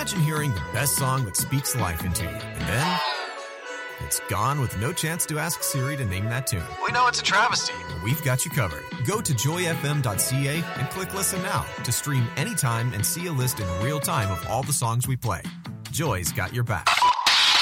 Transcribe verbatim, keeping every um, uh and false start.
Imagine hearing the best song that speaks life into you, and then it's gone with no chance to ask Siri to name that tune. We know it's a travesty. We've got you covered. Go to joy f m dot c a and click Listen Now to stream anytime and see a list in real time of all the songs we play. Joy's got your back.